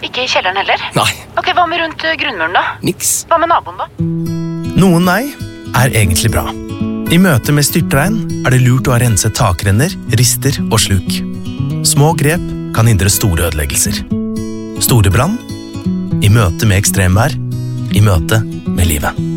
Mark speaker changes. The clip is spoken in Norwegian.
Speaker 1: Ikke i kjelleren heller?
Speaker 2: Nei.
Speaker 1: Ok, hva med rundt grunnmuren da?
Speaker 2: Niks.
Speaker 1: Hva med naboen da?
Speaker 3: Noen nei er egentlig bra. I møte med styrtregn er det lurt å ha renset takrenner, rister og sluk. Små grep kan hindre store ødeleggelser. Store brann, i møte med ekstremvær, i møte med livet.